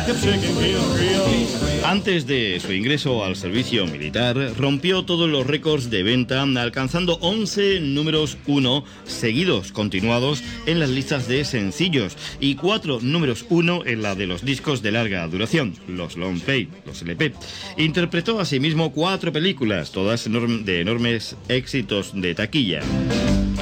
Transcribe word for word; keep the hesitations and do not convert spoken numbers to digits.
Antes de su ingreso al servicio militar, rompió todos los récords de venta, alcanzando once números uno seguidos, continuados en las listas de sencillos, y cuatro números uno en la de los discos de larga duración, los long play, los L P. Interpretó asimismo cuatro películas, todas enorm- de enormes éxitos de taquilla.